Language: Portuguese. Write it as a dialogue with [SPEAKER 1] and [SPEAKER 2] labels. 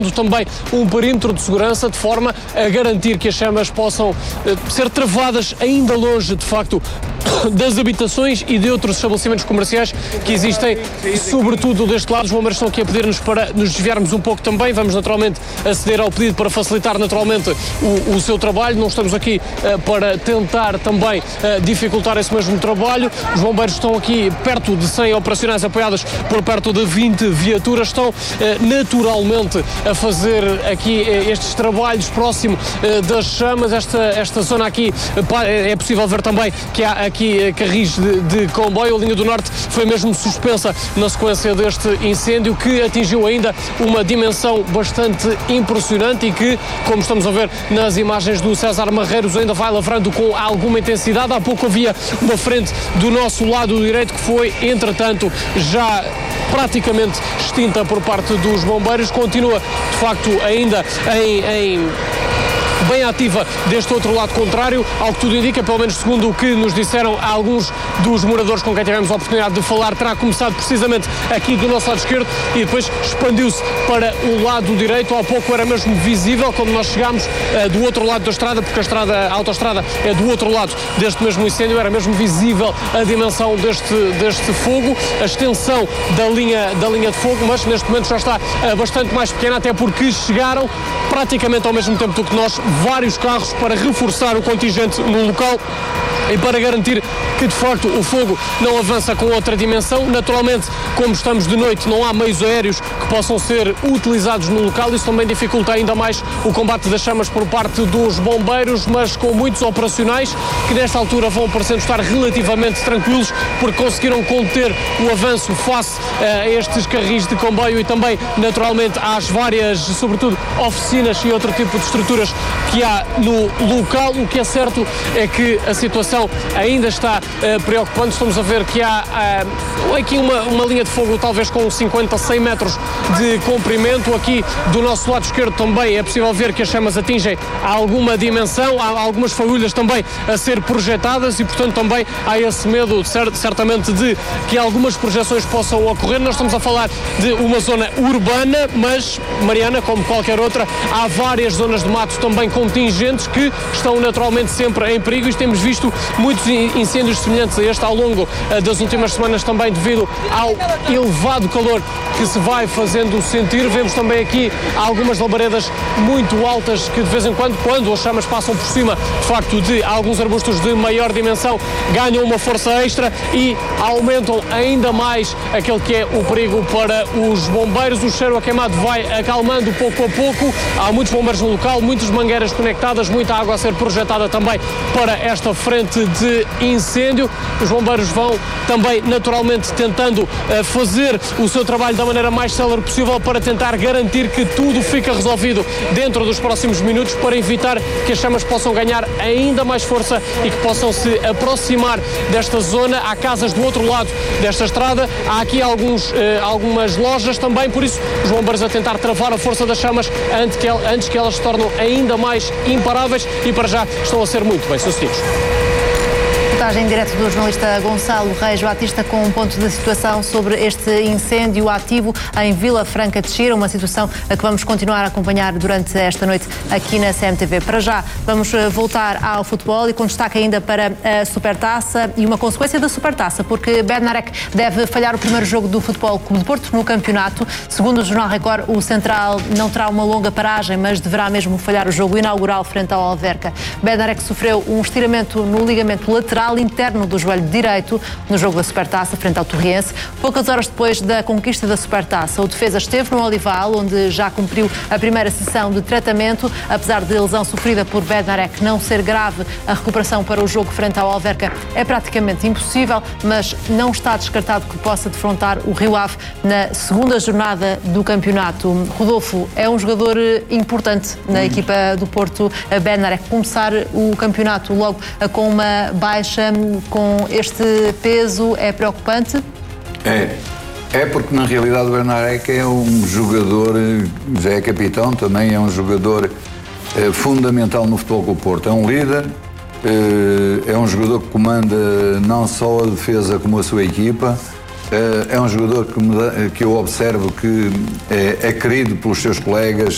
[SPEAKER 1] também um perímetro de segurança de forma a garantir que as chamas possam ser travadas ainda longe, de facto, das habitações e de outros estabelecimentos comerciais que existem, sobretudo deste lado. Os bombeiros estão aqui a pedir-nos para nos desviarmos um pouco também. Vamos naturalmente aceder ao pedido para facilitar naturalmente o seu trabalho. Não estamos aqui para tentar também dificultar esse mesmo trabalho. Os bombeiros estão aqui perto de 100 operacionais apoiados por perto de 20 viaturas. Estão naturalmente a fazer aqui estes trabalhos próximo das chamas. Esta zona aqui é possível ver também que há aqui carris de comboio. A linha do Norte foi mesmo suspensa na sequência deste incêndio, que atingiu ainda uma dimensão bastante impressionante e que, como estamos a ver nas imagens do César Marreiros, ainda vai lavrando com alguma intensidade. Há pouco havia uma frente do nosso lado direito que foi, entretanto, já praticamente extinta por parte dos bombeiros. Continua, de facto, ainda bem ativa deste outro lado contrário, ao que tudo indica, pelo menos segundo o que nos disseram alguns dos moradores com quem tivemos a oportunidade de falar, terá começado precisamente aqui do nosso lado esquerdo e depois expandiu-se para o lado direito. Há pouco era mesmo visível quando nós chegámos do outro lado da estrada, porque a autoestrada é do outro lado deste mesmo incêndio, era mesmo visível a dimensão deste fogo, a extensão da linha de fogo, mas neste momento já está bastante mais pequena, até porque chegaram praticamente ao mesmo tempo do que nós vários carros para reforçar o contingente no local e para garantir que de facto o fogo não avança com outra dimensão. Naturalmente, como estamos de noite, não há meios aéreos que possam ser utilizados no local. Isso também dificulta ainda mais o combate das chamas por parte dos bombeiros, mas com muitos operacionais que nesta altura vão parecendo estar relativamente tranquilos, porque conseguiram conter o avanço face a estes carris de comboio e também naturalmente às várias, sobretudo, oficinas e outro tipo de estruturas que há no local. O que é certo é que a situação ainda está preocupante. Estamos a ver que há aqui uma linha de fogo talvez com 50, 100 metros de comprimento. Aqui do nosso lado esquerdo também é possível ver que as chamas atingem alguma dimensão, há algumas fagulhas também a ser projetadas e, portanto, também há esse medo, certamente, de que algumas projeções possam ocorrer. Nós estamos a falar de uma zona urbana, mas, Mariana, como qualquer outra, há várias zonas de mato também contingentes que estão naturalmente sempre em perigo e temos visto muitos incêndios semelhantes a este ao longo das últimas semanas, também devido ao elevado calor que se vai fazendo sentir. Vemos também aqui algumas labaredas muito altas que de vez em quando as chamas passam por cima, de facto, de alguns arbustos de maior dimensão, ganham uma força extra e aumentam ainda mais aquele que é o perigo para os bombeiros. O cheiro a queimado vai acalmando pouco a pouco. Há muitos bombeiros no local, muitas mangueiras conectadas, muita água a ser projetada também para esta frente de incêndio. Os bombeiros vão também naturalmente tentando fazer o seu trabalho da maneira mais célere possível para tentar garantir que tudo fica resolvido dentro dos próximos minutos, para evitar que as chamas possam ganhar ainda mais força e que possam se aproximar desta zona. Há casas do outro lado desta estrada, há aqui algumas lojas também, por isso os bombeiros a tentar travar a força das chamas antes que elas se tornem ainda mais imparáveis e para já estão a ser muito bem sucedidos.
[SPEAKER 2] Reportagem em direto do jornalista Gonçalo Reis Batista com um ponto de situação sobre este incêndio ativo em Vila Franca de Xira, uma situação a que vamos continuar a acompanhar durante esta noite aqui na CMTV. Para já, vamos voltar ao futebol e com destaque ainda para a Supertaça e uma consequência da Supertaça, porque Bednarek deve falhar o primeiro jogo do Futebol Clube de Porto no campeonato. Segundo o Jornal Record, o central não terá uma longa paragem, mas deverá mesmo falhar o jogo inaugural frente ao Alverca. Bednarek sofreu um estiramento no ligamento lateral interno do joelho direito no jogo da Supertaça frente ao Torriense. Poucas horas depois da conquista da Supertaça, o defesa esteve no Olival, onde já cumpriu a primeira sessão de tratamento. Apesar de lesão sofrida por Bednarek não ser grave, a recuperação para o jogo frente ao Alverca é praticamente impossível, mas não está descartado que possa defrontar o Rio Ave na segunda jornada do campeonato. Rodolfo, é um jogador importante na equipa do Porto. Bednarek começar o campeonato logo com uma baixa com este peso é preocupante?
[SPEAKER 3] É porque na realidade o Bednarek é um jogador, já é capitão, também é um jogador fundamental no Futebol Clube do Porto. É um líder, é um jogador que comanda não só a defesa como a sua equipa. É um jogador que eu observo que é querido pelos seus colegas,